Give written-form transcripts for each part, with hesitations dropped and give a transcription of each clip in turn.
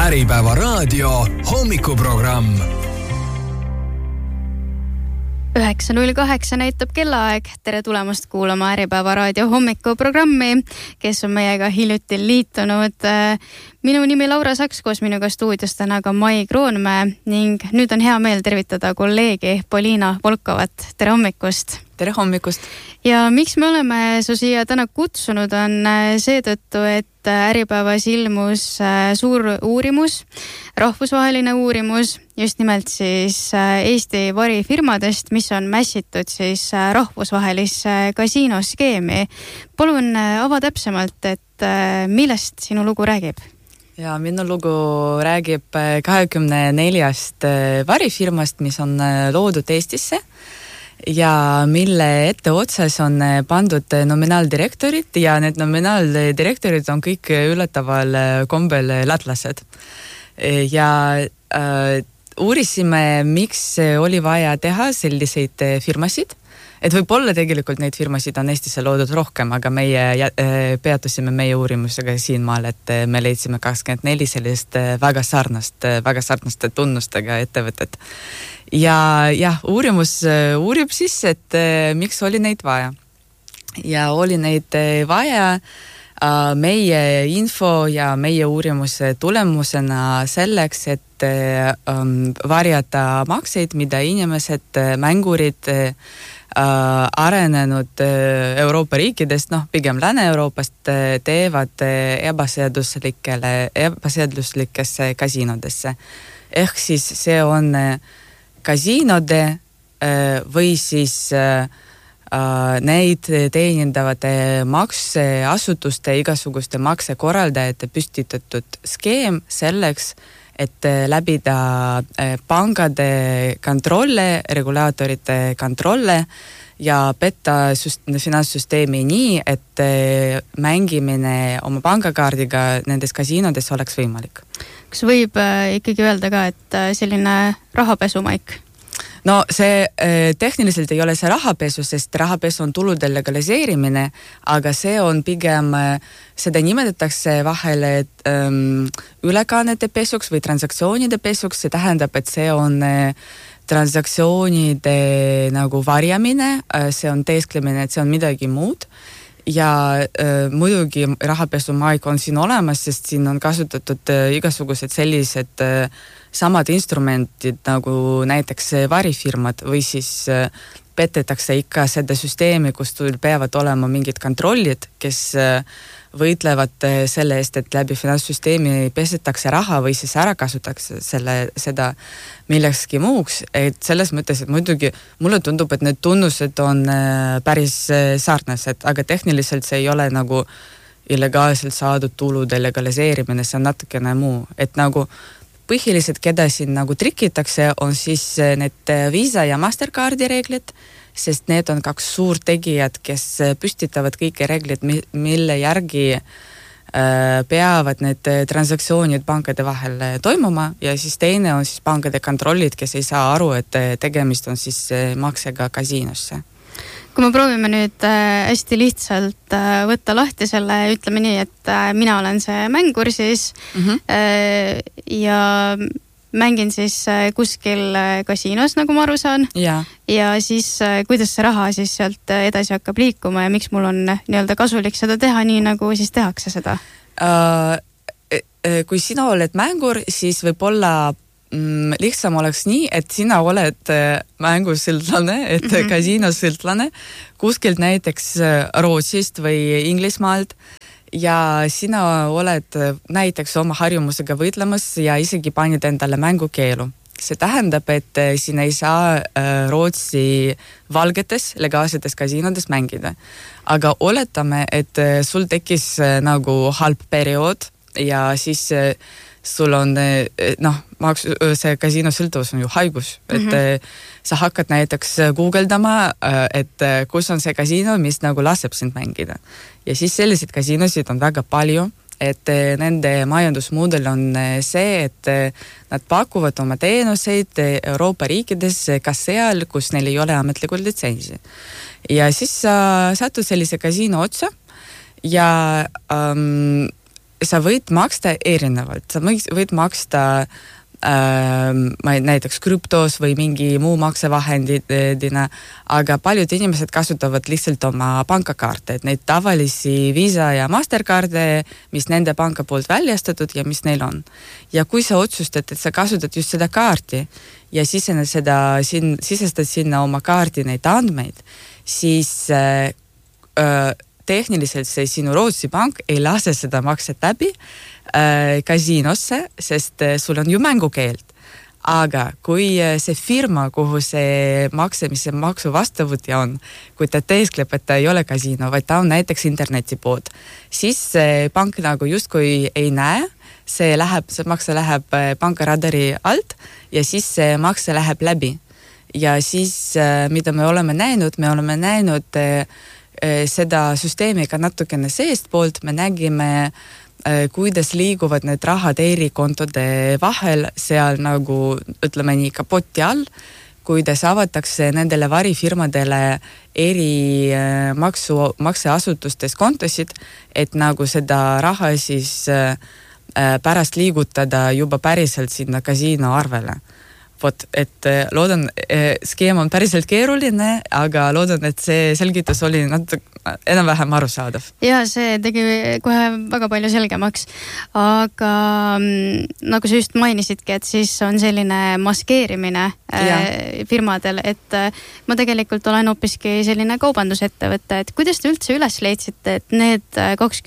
Äripäeva raadio hommikuprogramm. 9.08 näitab kellaaeg. Tere tulemast kuulama Äripäeva raadio hommikuprogrammi, kes on meiega hiljuti liitunud. Minu nimi Laura Saks, koos minuga stuudios täna ka Mai Kroonmäe ning nüüd on hea meel tervitada kolleegi Poliina Volkovat. Tere hommikust! Tere hommikust! Ja miks me oleme su siia täna kutsunud on seetõttu, et Äripäevas ilmus suur uurimus, rahvusvaheline uurimus, just nimelt siis Eesti varifirmadest, mis on mässitud siis rahvusvahelisse kasiinoskeemi. Palun ava täpsemalt, et millest sinu lugu räägib? Ja minu lugu räägib 24 varifirmast, mis on loodud Eestisse ja mille etteotsas on pandud nominaaldirektorid ja need nominaaldirektorid on kõik ületaval kombel lätlased. Ja uurisime, miks oli vaja teha selliseid firmasid, et võib-olla tegelikult neid firmasid on Eestisse loodud rohkem, aga meie peatusime meie uurimusega siinmaal, et me leidsime 24 sellist väga sarnaste tunnustega ettevõtet. Ja uurimus uurib siis, et miks oli neid vaja. Ja oli neid vaja meie info ja meie uurimuse tulemusena selleks, et varjata makseid, mida inimesed, mängurid arenenud Euroopa riikidest, pigem Lääne-Euroopast teevad ebaseaduslikesse kasiinodesse. Ehk siis see on kasiinode või siis neid teenindavate makseasutuste, igasuguste maksekorraldajate püstitatud skeem selleks, et läbida pangade kontrolle, regulaatorite kontrolle ja petta finantssüsteemi nii, et mängimine oma pangakaardiga nendes kasiinodes oleks võimalik. Kas võib ikkagi öelda ka, et selline rahapesumaik? No see tehniliselt ei ole see rahapesu, sest rahapesu on tulude legaliseerimine, aga see on pigem, seda nimetatakse vahel ülekannete pesuks või transaktsioonide pesuks, see tähendab, et see on transaktsioonide nagu varjamine, see on teesklemine, et see on midagi muud. Ja muidugi rahapesumaik on siin olemas, sest siin on kasutatud igasugused sellised samad instrumentid nagu näiteks varifirmad või siis petetakse ikka seda süsteemi, kus peavad olema mingid kontrollid, kes võitlevad selle eest, et läbi finantssüsteemi pesetakse raha või siis ära kasutatakse seda millekski muuks. Et selles mõttes, et muidugi mulle tundub, et need tunnused on päris sarnased, aga tehniliselt see ei ole nagu illegaalselt saadud tulude legaliseerimine, see on natukene muu. Et nagu põhilised, keda siin nagu trikitakse, on siis need Visa ja Mastercardi reeglid, sest need on kaks suurt tegijad, kes püstitavad kõiki reeglid, mille järgi peavad need transaktsioonid pankade vahel toimuma ja siis teine on siis pankade kontrollid, kes ei saa aru, et tegemist on siis maksega kasiinosse. Kui me proovime nüüd hästi lihtsalt võtta lahti selle, ütleme nii, et mina olen see mängur siis ja mängin siis kuskil kasiinos, nagu ma aru saan. Ja siis kuidas see raha siis sealt edasi hakkab liikuma ja miks mul on nii-öelda kasulik seda teha nii, nagu siis tehakse seda? Kui sina oled mängur, siis võib-olla lihtsam oleks nii, et sina oled mängusõltlane, et kasiinosõltlane kuskilt näiteks Rootsist või Inglismaalt ja sina oled näiteks oma harjumusega võitlemas ja isegi panid endale mängukeelu. See tähendab, et sina ei saa Rootsi valgetes legaalsetes kasiinodes mängida. Aga oletame, et sul tekkis nagu halb periood ja siis sul on, see kasiinosõltuvus on ju haigus, et sa hakkad näiteks guugeldama, et kus on see kasiino, mis nagu laseb sind mängida. Ja siis selliseid kasiinosid on väga palju, et nende majandusmudel on see, et nad pakuvad oma teenuseid Euroopa riikides ka seal, kus neil ei ole ametlikult litsentsi. Ja siis sa satud sellise kasiino otsa ja sa võid maksta erinevalt, sa võid maksta näiteks krüptos või mingi muu maksevahendina, aga paljud inimesed kasutavad lihtsalt oma pankakaarte, et neid tavalisi Visa ja Mastercard'e, mis nende panka poolt väljastatud ja mis neil on. Ja kui sa otsustad, et sa kasutad just seda kaarti ja sisestad sinna oma kaardi neid andmeid, siis tehniliselt see sinu Rootsi pank ei lase seda makset läbi kasiinosse, sest sul on ju mängukeeld. Aga kui see firma, kuhu see maksemise maksu vastavõtja on, kui ta teeskleb, et ta ei ole kasiino, vaid ta on näiteks internetipood, siis see pank nagu justkui ei näe, see makse läheb pankaradari alt ja siis see makse läheb läbi. Ja siis, mida me oleme näinud seda süsteemi ka natukene seestpoolt, me nägime kuidas liiguvad need rahad erikontode vahel seal nagu, ütleme nii, kapoti all, kuidas avatakse nendele varifirmadele eri makseasutustes kontosid, et nagu seda raha siis pärast liigutada juba päriselt sinna kasiino arvele. Vot, et loodan, skeem on päriselt keeruline, aga loodan, et see selgitus oli enam-vähem arusaadav. Ja see tegi kohe väga palju selgemaks. Aga nagu sa just mainisidki, et siis on selline maskeerimine firmadel, et ma tegelikult olen hoopiski selline kaubandusettevõte, et kuidas te üldse üles leidsite, et need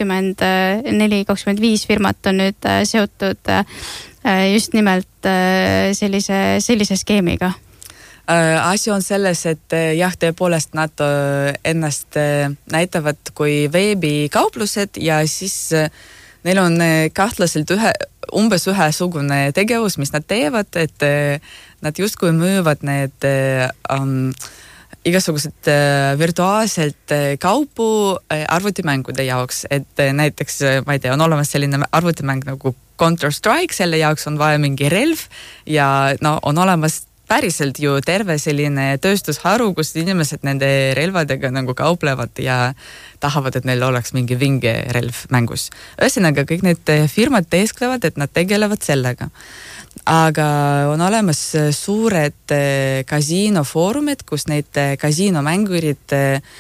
24-25 firmat on nüüd seotud just nimelt sellise skeemiga? Asi on selles, et jah, tõepoolest nad ennast näitavad kui veebikauplused ja siis neil on kahtlaselt umbes ühesugune tegevus, mis nad teevad, et nad justkui müüvad need igasugused virtuaalselt kaupu arvutimängude jaoks, et näiteks, ma ei tea, on olemas selline arvutimäng nagu Counter-Strike, selle jaoks on vaja mingi relv ja on olemas päriselt ju terve selline tööstusharu, kus inimesed nende relvadega nagu kauplevad ja tahavad, et neil oleks mingi vinge relv mängus. Ühesõnaga, kõik need firmad teesklevad, et nad tegelevad sellega. Aga on olemas suured kasiinofoorumid, kus need kasiinomängurid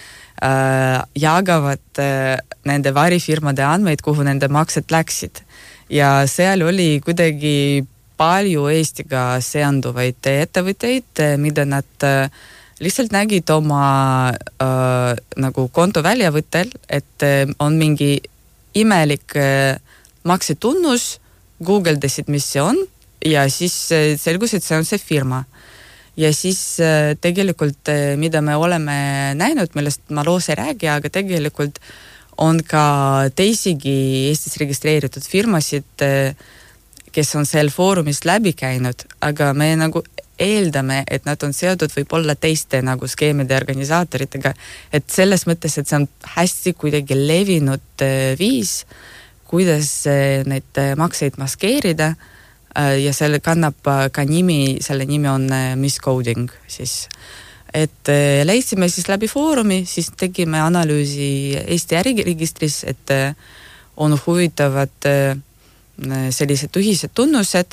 jagavad nende varifirmade andmeid, kuhu nende maksed läksid. Ja seal oli kuidagi palju Eestiga seanduvaid ettevõtteid, mida nad lihtsalt nägid oma nagu konto väljavõttel, et on mingi imelik maksetunnus, googledasid, mis see on, ja siis selgus, et see on see firma. Ja siis tegelikult, mida me oleme näinud, millest ma loos ei räägi, aga tegelikult on ka teisigi Eestis registreeritud firmasid, kes on seal foorumis läbi käinud, aga me nagu eeldame, et nad on seotud võib-olla teiste nagu skeemide organisaatoritega, et selles mõttes, et see on hästi kuidagi levinud viis, kuidas neid makseid maskeerida ja selle kannab ka nimi, selle nimi on miscoding siis. Et leidsime siis läbi foorumi, siis tegime analüüsi Eesti äriregistris, et on huvitavad sellised ühised tunnused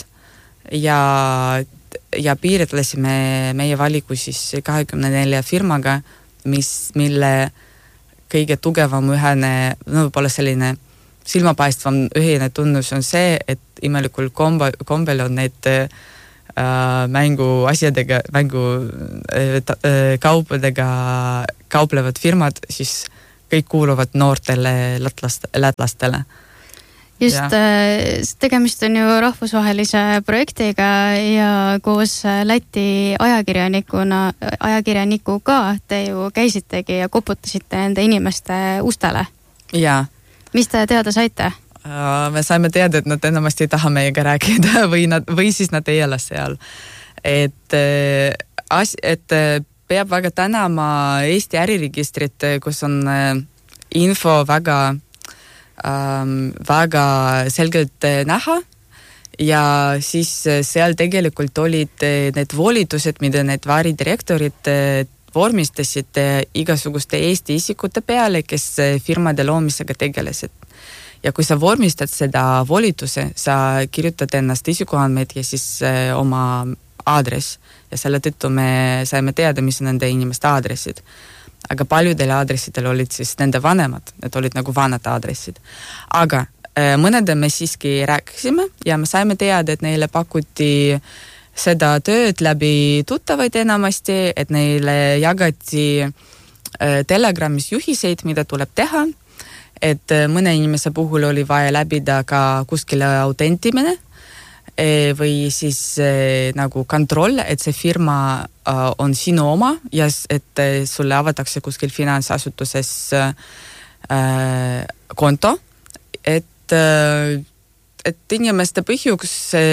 ja piiritlesime meie valiku siis 24 firmaga, mille kõige tugevam võib-olla selline silmapaistvam ühine tunnus on see, et imelikul kombel on need kaupadega kauplevad firmad, siis kõik kuuluvad noortele lätlastele. Just, tegemist on ju rahvusvahelise projektiga ja koos Läti ajakirjanikuga te ju käisitegi ja koputasite nende inimeste ustele. Jaa. Mis te teada saite? Me saime teada, et nad enamasti ei taha meiega rääkida või siis nad ei ela seal. Et peab väga tänama Eesti äriregistrit, kus on info väga selgelt näha ja siis seal tegelikult olid need volitused, mida need varidirektorid vormistasid igasuguste Eesti isikute peale, kes firmade loomisega tegelesid. ja kui sa vormistad seda volituse, sa kirjutad ennast isikuandmeid ja siis oma aadress ja selle tõttu me saime teada, mis on nende inimeste aadressid. Aga paljudel aadressidel olid siis nende vanemad, need olid nagu vanad aadressid. Aga mõnede me siiski rääkisime ja me saime teada, et neile pakuti seda tööd läbi tuttavaid enamasti, et neile jagati Telegramis juhiseid, mida tuleb teha, et mõne inimese puhul oli vaja läbida ka kuskile autentimine või siis nagu kontroll, et see firma on sinu oma ja et sulle avatakse kuskil finantsasutuses konto, et inimeste põhjuks,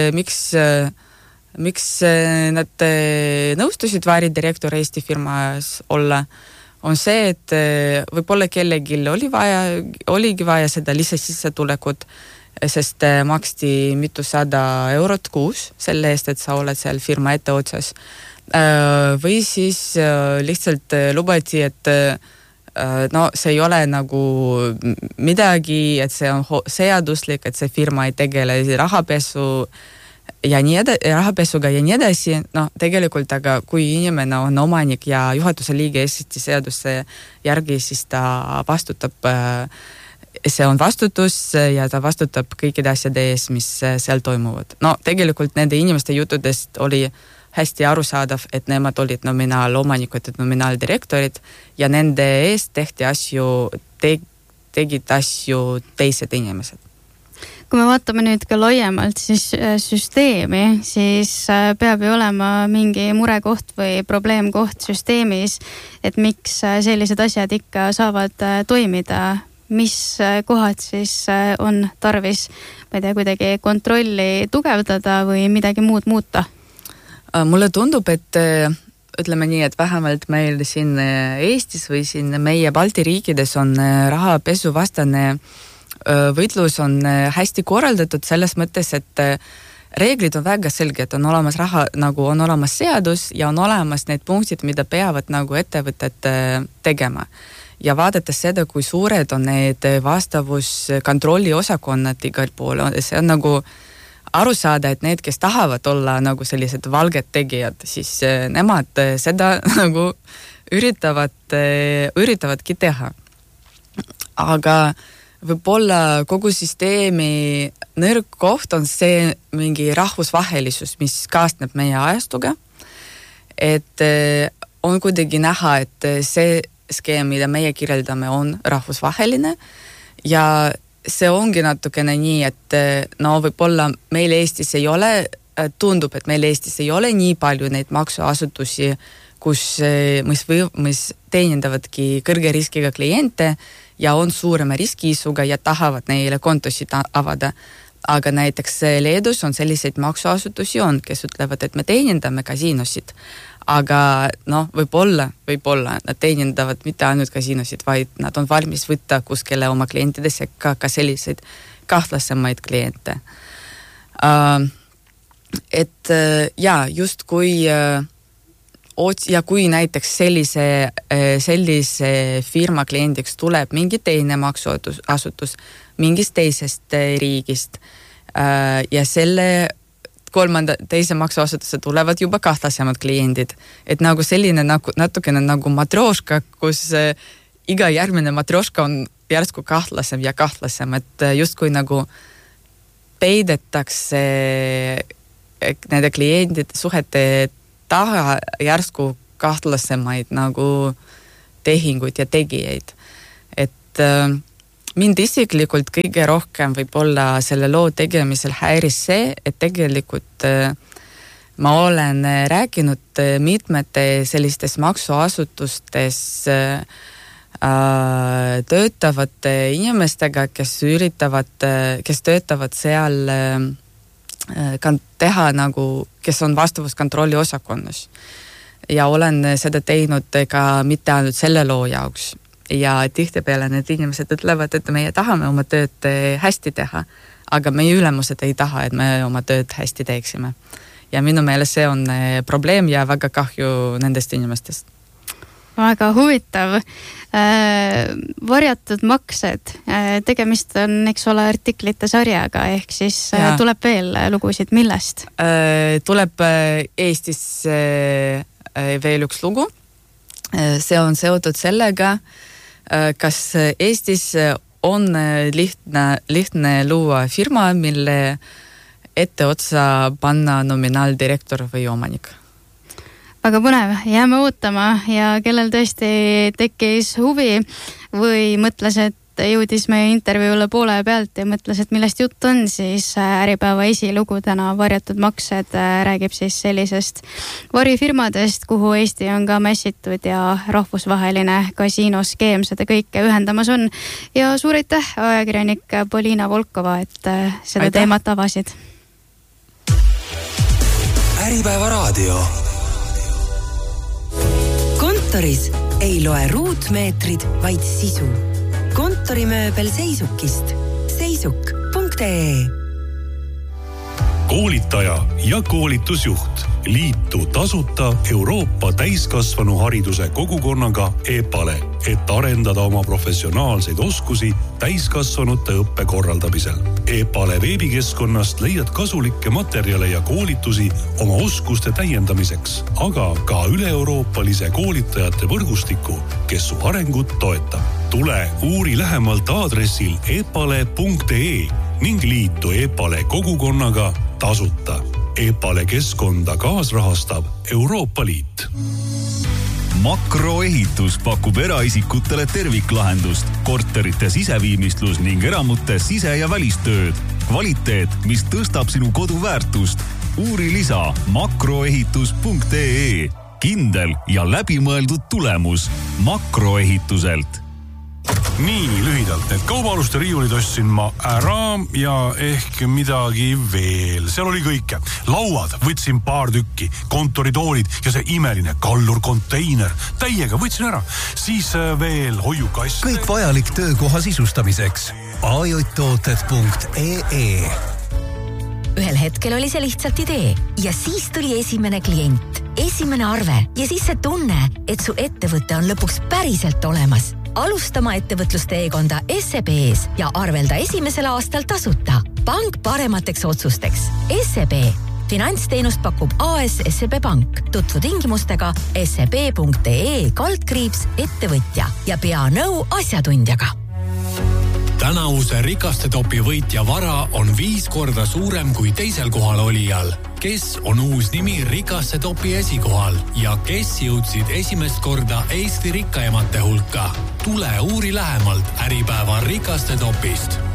miks nad nõustusid varidirektor Eesti firmas olla, on see, et võib-olla kellelgi oligi vaja seda lisasissetulekut, sest maksti mitusada eurot kuus selle eest, et sa oled seal firma etteotsas. Või siis lihtsalt lubati, et no see ei ole nagu midagi, et see on seaduslik, et see firma ei tegele rahapesuga ja nii edasi, no tegelikult, aga kui inimene on omanik ja juhatuse liige Eesti seaduse järgi, siis ta vastutab, see on vastutus ja ta vastutab kõikide asjade ees, mis seal toimuvad. No tegelikult nende inimeste jutudest oli hästi arusaadav, et nemad olid nominaalomanikud, et nominaaldirektorid ja nende eest tehti asju, tegid asju teised inimesed. Kui me vaatame nüüd ka laiemalt siis süsteemi, siis peab ju olema mingi murekoht või probleemkoht süsteemis, et miks sellised asjad ikka saavad toimida, mis kohad siis on tarvis, ma ei tea, kuidagi kontrolli tugevdada või midagi muud muuta? Mulle tundub, et ütleme nii, et vähemalt meil siin Eestis või siin meie Balti riikides on rahapesuvastane võitlus on hästi korraldatud selles mõttes, et reeglid on väga selged, on olemas nagu on olemas seadus ja on olemas need punktid, mida peavad nagu ettevõtted tegema. Ja vaadates seda, kui suured on need vastavuskontrolli osakonnad igal pool, see on nagu aru saada, et need, kes tahavad olla nagu sellised valged tegijad, siis nemad seda nagu üritavadki teha. Aga võib-olla kogu süsteemi nõrk koht on see mingi rahvusvahelisus, mis kaasneb meie ajastuga. Et on kuidagi näha, et see skeem, mida meie kirjeldame, on rahvusvaheline ja see ongi natukene nii, et no võib-olla meil Eestis ei ole, tundub, et meil Eestis ei ole nii palju neid maksuasutusi, mis teenindavadki kõrge riskiga kliente ja on suurema riskiisuga ja tahavad neile kontosid avada. Aga näiteks Leedus on selliseid maksuasutusi kes ütlevad, et me teenindame kasiinosid. Aga no, võib-olla nad teenindavad mitte ainult kasiinosid, vaid nad on valmis võtta kuskile oma klientide sekka ka selliseid kahtlasemaid kliente. Et ja, just kui näiteks sellise firma kliendiks tuleb mingi teine maksuasutus mingist teisest riigist ja selle teise maksuasutuse tulevad juba kahtlasemad kliendid. Et nagu selline natukene nagu matroška, kus iga järgmine matroška on järsku kahtlasem ja kahtlasem, et justkui nagu peidetakse nende kliendide suhete taha järsku kahtlasemaid nagu tehinguid ja tegijaid. Et mind isiklikult kõige rohkem võib-olla selle loo tegemisel häiris see, et tegelikult ma olen rääkinud mitmete sellistes maksuasutustes töötavate inimestega, kes töötavad seal teha nagu, kes on vastavuskontrolli osakonnas. Ja olen seda teinud ka mitte ainult selle loo jaoks. Ja tihtipeale need inimesed ütlevad, et meie tahame oma tööd hästi teha, aga meie ülemused ei taha, et me oma tööd hästi teeksime. Ja minu meelest see on probleem ja väga kahju nendest inimestest. Väga huvitav. Varjatud maksed. Tegemist on, eks ole, artiklite sarjaga, ehk siis tuleb veel lugusid. Millest? Tuleb Eestis veel üks lugu. See on seotud sellega, kas Eestis on lihtne luua firma, mille etteotsa panna nominaaldirektor või omanik. Väga põnev, jääme ootama ja kellel tõesti tekkis huvi või mõtles, et jõudis meie intervjuule poole pealt ja mõtles, et millest jutt on, siis Äripäeva esilugu täna Varjatud maksed räägib siis sellisest varifirmadest, kuhu Eesti on ka mässitud ja rahvusvaheline kasiinoskeem seda kõike ühendamas on. Ja suur aitäh, ajakirjanik Poliina Volkova, et seda teemat avasid. Äripäeva raadio. Kontoris ei loe ruutmeetrid, vaid sisu. Kontorimööbel Seisukist. Seisuk.ee Koolitaja ja koolitusjuht. Liitu tasuta Euroopa täiskasvanu hariduse kogukonnaga EPALE, et arendada oma professionaalseid oskusi täiskasvanute õppe korraldamisel. EPALE veebikeskkonnast leiad kasulikke materjale ja koolitusi oma oskuste täiendamiseks, aga ka üle-euroopalise koolitajate võrgustiku, kes su arengut toetab. Tule uuri lähemalt aadressil epale.ee ning liitu EPALE kogukonnaga tasuta. EPALE keskkonda kaasrahastab Euroopa Liit. Makroehitus pakub eraisikutele terviklahendust, korterite siseviimistlus ning eramute sise- ja välistööd. Kvaliteet, mis tõstab sinu kodu väärtust. Uuri lisa makroehitus.ee. Kindel ja läbimõeldud tulemus Makroehituselt. Nii lühidalt, need kaubaaluste riiulid ostsin ma ära ja ehk midagi veel. Seal oli kõike. Lauad võtsin paar tükki, kontoritoolid ja see imeline kallur konteiner. Täiega võtsin ära. Siis veel hoiukass. Kõik vajalik töökoha sisustamiseks. ajotooted.ee Ühel hetkel oli see lihtsalt idee ja siis tuli esimene klient, esimene arve ja siis see tunne, et su ettevõte on lõpuks päriselt olemas. Alustama ettevõtlusteekonda SEB-s ja arvelda esimesel aastal tasuta. Pank paremateks otsusteks. SEB. Finantsteenust pakub AS SEB Pank. Tutvu tingimustega seb.ee/ettevõtja ja pea nõu asjatundjaga. Tänavuse Rikastetopi võitja vara on 5 korda suurem kui teisel kohal olijal. Kes on uus nimi Rikastetopi esikohal ja kes jõudsid esimest korda Eesti rikkaemate hulka? Tule uuri lähemalt Äripäeva Rikastetopist.